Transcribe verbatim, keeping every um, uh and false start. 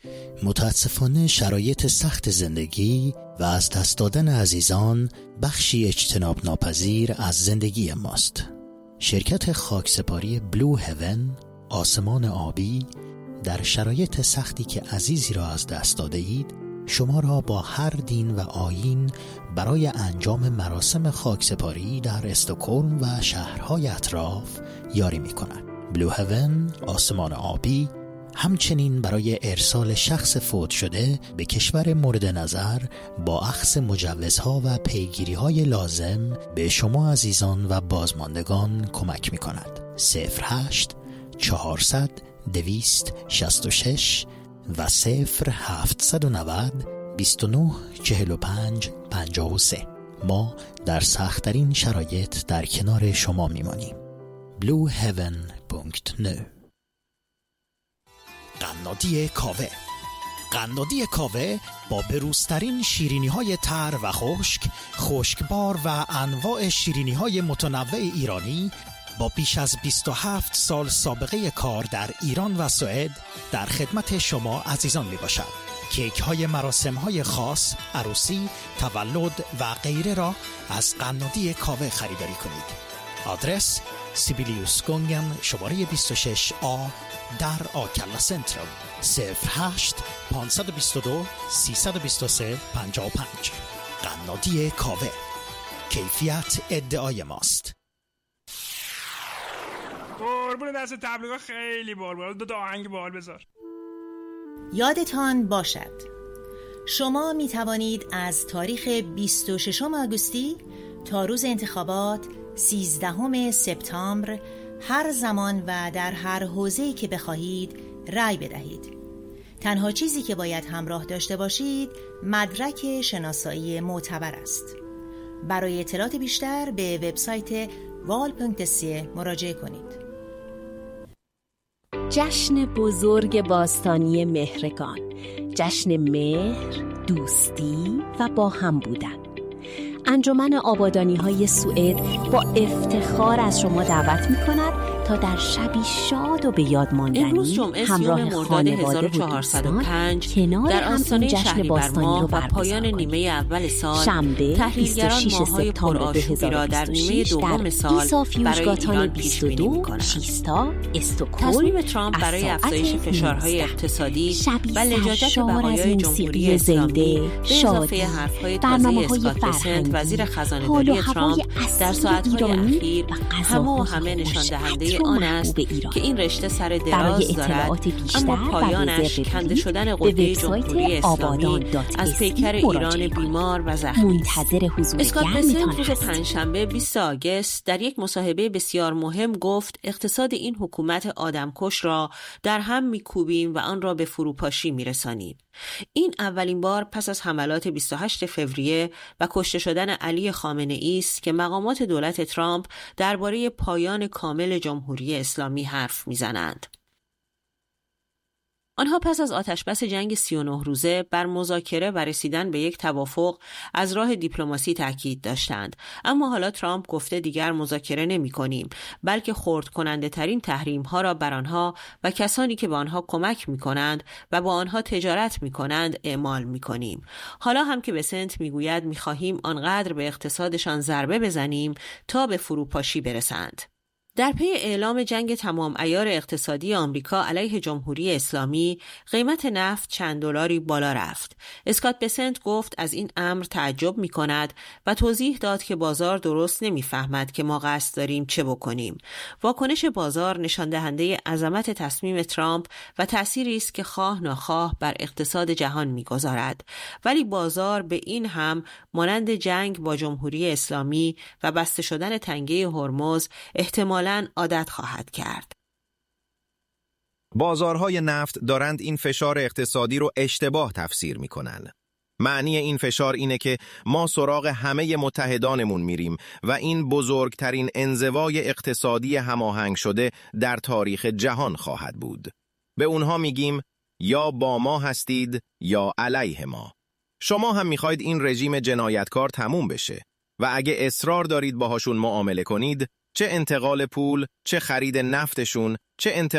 متاسفانه شرایط سخت زندگی و از دست دادن عزیزان بخشی اجتناب ناپذیر از زندگی ماست. شرکت خاکسپاری بلو هیون، آسمان آبی، در شرایط سختی که عزیزی را از دست داده اید، شما را با هر دین و آیین برای انجام مراسم خاکسپاری در استکهلم و شهرهای اطراف یاری می کند. بلو هیون، آسمان آبی، همچنین برای ارسال شخص فوت شده به کشور مورد نظر با اخذ مجوزها و پیگیری‌های لازم به شما عزیزان و بازماندگان کمک می کند. صفر هشت چهارصد دویست شصت و شش و صفر هفتصد و نود بیست و نه چهل و پنج پنجاه و سه. ما در سخت‌ترین شرایط در کنار شما میمانیم. بلو هیون دات نو. قنادی کاوه. قنادی کاوه با بروزترین شیرینی‌های تر و خشک، خشکبار و انواع شیرینی‌های متنوع ایرانی، با بیش از بیست و هفت سال سابقه کار در ایران و سوئد در خدمت شما عزیزان می باشد. کیک های مراسم های خاص، عروسی، تولد و غیره را از قنادی کاوه خریداری کنید. آدرس سیبیلیوس گونگن شماره بیست و شش آ در آکلا سنترال. صفر هشت پانصد و بیست و دو سیصد و بیست و سه پنجاه و پنج. قنادی کاوه، کیفیت ادعای ماست. قربون دست تبلیغات خیلی بال بال. دو تا آهنگ بال بذار. یادتان باشد شما می توانید از تاریخ بیست و ششم آگوستی تا روز انتخابات سیزدهم سپتامبر هر زمان و در هر حوزه‌ای که بخواهید رأی بدهید. تنها چیزی که باید همراه داشته باشید مدرک شناسایی معتبر است. برای اطلاعات بیشتر به وبسایت وال دات سی مراجعه کنید. جشن بزرگ باستانی مهرگان، جشن مهر، دوستی و با هم بودن. انجمن آبادانی‌های سوئد با افتخار از شما دعوت می‌کند تا در شبی شاد و به یاد ماندنی همراه خانواده و دوستان کنار هم این جشن باستانی رو برگزار کنید. نیمه اول سال شنبه بیست و شش سپتامبر دو هزار و بیست و شش در ایسا فیوژگاتان بیست و دو شیستا استکهلم. تصمیم ترامپ برای افزایش فشارهای اقتصادی و لجاجت بقایای جمهوری اسلامی به اضافه حرف‌های تازه اسکات بسنت وزیر خزانه‌داری ترامپ در ساعت‌های اخیر همه و همه نشان دهنده آن است که این رشته سر دراز دارد، اما پایانش کنده شدن قده جمهوری اسلامی از پیکر ایران بیمار و زخمی. اسکات بسنت روز پنجشنبه بیست آگوست در یک مصاحبه بسیار مهم گفت اقتصاد این حکومت آدمکش را در هم میکوبیم و آن را به فروپاشی میرسانیم. این اولین بار پس از حملات بیست و هشتم فوریه و کشته شدن علی خامنه‌ای است که مقامات دولت ترامپ درباره پایان کامل جمهوری اسلامی حرف میزنند. آنها پس از آتشبس جنگ سی و نه روزه بر مذاکره و رسیدن به یک توافق از راه دیپلماسی تاکید داشتند، اما حالا ترامپ گفته دیگر مذاکره نمی کنیم، بلکه خرد کننده ترین تحریم ها را بر آنها و کسانی که به آنها کمک می کنند و با آنها تجارت می کنند اعمال می کنیم. حالا هم که بسنت می گوید می خواهیم آنقدر به اقتصادشان ضربه بزنیم تا به فروپاشی برسند. در پی اعلام جنگ تمام عیار اقتصادی آمریکا علیه جمهوری اسلامی، قیمت نفت چند دلاری بالا رفت. اسکات بسنت گفت از این امر تعجب می کند و توضیح داد که بازار درست نمی فهمد که ما قصد داریم چه بکنیم. واکنش بازار نشان دهنده عظمت تصمیم ترامپ و تأثیری است که خواه ناخواه بر اقتصاد جهان می گذارد. ولی بازار به این هم مانند جنگ با جمهوری اسلامی و بسته شدن تنگه هرمز احتمال عادت خواهد کرد. بازارهای نفت دارند این فشار اقتصادی رو اشتباه تفسیر می‌کنن. معنی این فشار اینه که ما سراغ همه متحدانمون میریم و این بزرگترین انزوای اقتصادی هماهنگ شده در تاریخ جهان خواهد بود. به اونها میگیم یا با ما هستید یا علیه ما. شما هم میخواید این رژیم جنایتکار تموم بشه و اگه اصرار دارید باهاشون معامله کنید، چه انتقال پول، چه خرید نفتشون، چه انتقال